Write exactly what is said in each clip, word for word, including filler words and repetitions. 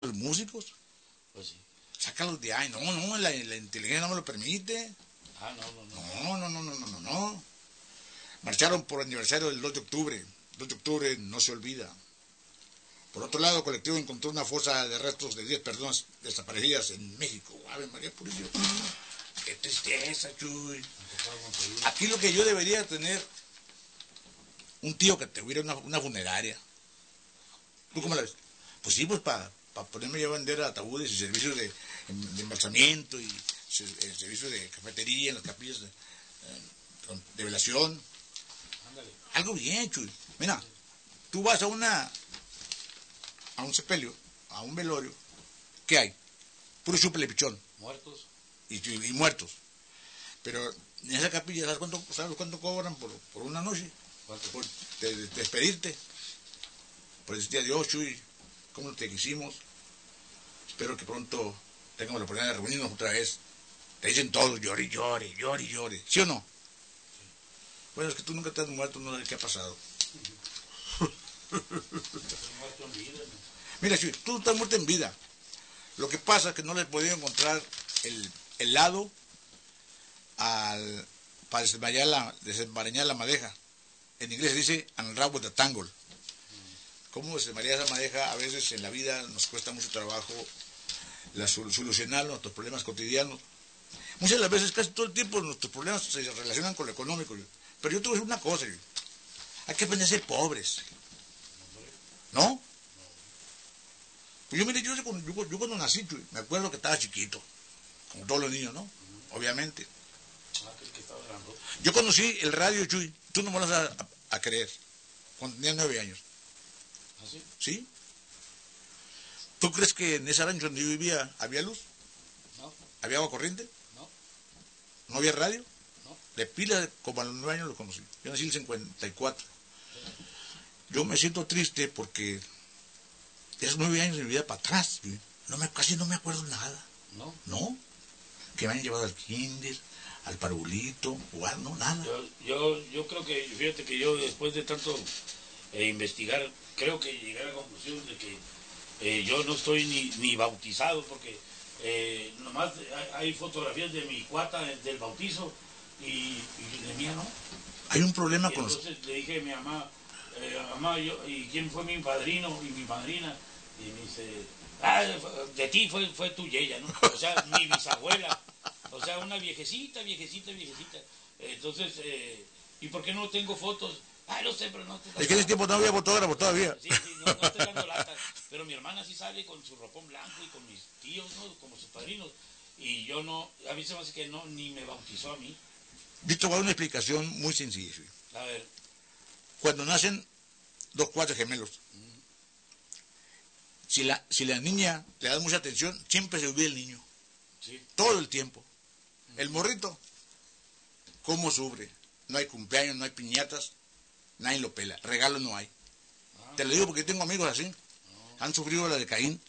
los músicos. Pues sí. Sácalos de ahí. No, no, la, la inteligencia no me lo permite. Ah, no, no, no. No, no, no, no, no, no, no. Marcharon por aniversario del dos de octubre. dos de octubre no se olvida. Por otro lado, el colectivo encontró una fosa de restos de diez personas desaparecidas en México. Ave María Purísima. Qué tristeza, Chuy. Aquí lo que yo debería tener, un tío que tuviera una, una funeraria. ¿Tú cómo la ves? Pues sí, pues para pa ponerme yo a vender ataúdes y servicios de, de embalsamiento y servicios de cafetería en las capillas de, de velación. Ándale. Algo bien, Chuy. Mira, tú vas a una a un sepelio, a un velorio, ¿qué hay? Puro chúpele pichón. Muertos. Y, y, y muertos. Pero en esa capilla, ¿sabes cuánto, sabes cuánto cobran por, por una noche? ¿Cuánto? Por de, de, de despedirte. Por decirte adiós, Chuy, cómo te quisimos. Espero que pronto tengamos la oportunidad de reunirnos otra vez. Te dicen todos, llore, llore, llore, llore. ¿Sí o no? Sí. Bueno, es que tú nunca te has muerto, no sé qué ha pasado. Mira, Chuy, tú estás muerto en vida. Lo que pasa es que no les he podido encontrar el, el lado al, para desenmarañar la, desenmarañar la madeja. En inglés se dice unwrap with the tangle. Cómo desenmarañar esa madeja a veces en la vida nos cuesta mucho trabajo la, solucionar nuestros problemas cotidianos. Muchas de las veces, casi todo el tiempo, nuestros problemas se relacionan con lo económico. Pero yo te voy a decir una cosa, hay que aprender a ser pobres. ¿No? Pues yo, mire, yo, yo, yo cuando nací, me acuerdo que estaba chiquito, como todos los niños, ¿no? Uh-huh. Obviamente. Ah, que, que estaba grande. Yo conocí el radio, Chuy, tú no me lo vas a, a, a creer, cuando tenía nueve años. ¿Ah, sí? ¿Sí? ¿Tú crees que en ese rancho donde yo vivía había luz? No. ¿Había agua corriente? No. ¿No había radio? No. De pila, como a los nueve años lo conocí. Yo nací en el cincuenta y cuatro. Yo me siento triste porque esos nueve años de mi vida para atrás, no me, casi no me acuerdo nada. ¿No? ¿No? Que me han llevado al kinder, al parvulito, o algo, no, nada. Yo, yo, yo creo que, fíjate que yo después de tanto eh, investigar, creo que llegué a la conclusión de que eh, yo no estoy ni, ni bautizado, porque eh, nomás hay, hay fotografías de mi cuata del bautizo y, y de mía no. Hay un problema y con entonces los... le dije a mi mamá, eh, mamá, yo, ¿y quién fue mi padrino y mi madrina? Y me dice, ah, de ti fue, fue tu yeya, ¿no? O sea, mi bisabuela. O sea, una viejecita, viejecita, viejecita. Entonces, eh, ¿y por qué no tengo fotos? Ah, no sé, pero no te... Es que en ese tiempo no había fotógrafo todavía. Sí, sí, no, no estoy dando lata. Pero mi hermana sí sale con su ropón blanco y con mis tíos, ¿no? Como sus padrinos. Y yo no, a mí se me hace que no, ni me bautizó a mí. Yo te voy a dar una explicación muy sencilla. A ver. Cuando nacen dos cuates gemelos, uh-huh. si, la, si la niña le da mucha atención, siempre se olvida el niño. Sí. Todo el tiempo. Uh-huh. El morrito, ¿cómo sufre? No hay cumpleaños, no hay piñatas, nadie lo pela. Regalos no hay. Ah. Te lo digo porque tengo amigos así. Ah. Han sufrido la de Caín.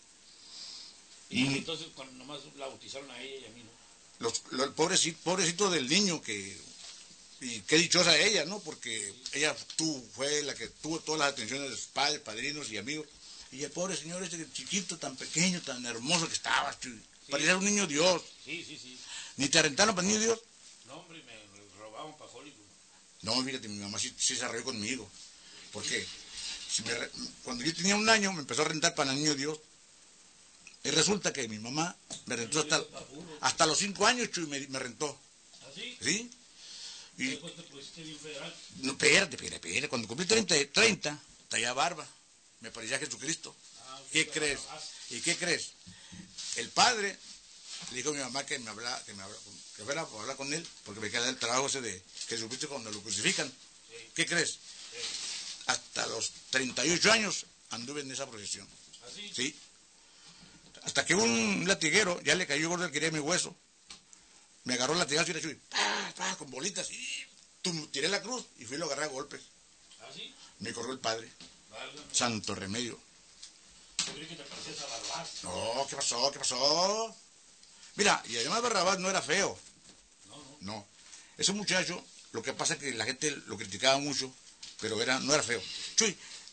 Y, y entonces cuando nomás la bautizaron a ella y a mí, ¿no? Los, los pobrecito, pobrecito del niño que... Y qué dichosa ella, ¿no? Porque sí. ella tuvo, fue la que tuvo todas las atenciones de sus padres, padrinos y amigos. Y el pobre señor este chiquito, tan pequeño, tan hermoso que estaba, sí. Parecía un niño Dios. Sí, sí, sí. ¿Ni te rentaron para niño Dios? No, hombre, me, me robaban para Hollywood. No, fíjate, mi mamá sí, sí se arregló conmigo. Porque si me, cuando yo tenía un año me empezó a rentar para niño Dios. Y resulta que mi mamá me rentó hasta, hasta los cinco años, Chuy, me, me rentó. ¿Ah, sí? ¿Sí? Y, después te pusiste bien federal. No, espérate, espérate, espérate. Cuando cumplí treinta, treinta, traía barba. Me parecía Jesucristo. Ah, ¿qué crees? ¿Y qué crees? El padre le dijo a mi mamá que me hablara, que me hablara, que fuera a hablar con él, porque me queda el trabajo ese de Jesucristo cuando lo crucifican. Sí. ¿Qué crees? Sí. Hasta los treinta y ocho años anduve en esa procesión. ¿Ah, sí? Sí. Hasta que un latiguero ya le cayó gordo, él quería mi hueso. Me agarró el latigazo y le chuy, ¡pah, pah! Con bolitas. Y tum, tiré la cruz y fui y lo agarré a golpes. ¿Ah, sí? Me corrió el padre. Vale. Santo remedio. Yo creí que te parecías a Barrabás. No, ¿qué pasó? ¿Qué pasó? Mira, y además Barrabás no era feo. No, no. No. Ese muchacho, lo que pasa es que la gente lo criticaba mucho, pero era, no era feo. Chuy,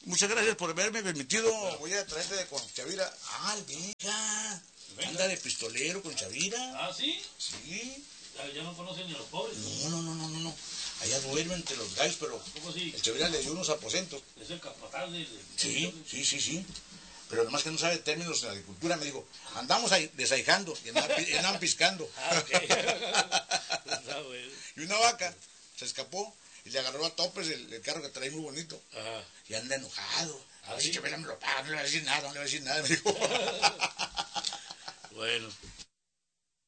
Muchas gracias por haberme permitido. Voy a traerte con Chavira. Ah, venga. Anda de pistolero con Chavira. ¿Ah, sí? Sí. Ya, ya no conocen ni a los pobres. No, no, no, no, no, no. Allá duerme entre los gallos, pero ¿Cómo sí? el Chavira le dio unos aposentos. Es el capataz de... de- Sí, sí, sí, sí. Pero nomás que no sabe términos en la agricultura, me dijo, andamos ahí desaijando y andaban, pi- y andaban piscando. Ah, ok. Está bueno. Y una vaca se escapó y le agarró a topes el, el carro que trae muy bonito. Ajá. Y anda enojado. ¿Ah, Ay, sí? Chavira me lo paga, no le va a decir nada, no le va a decir nada, me dijo. Bueno.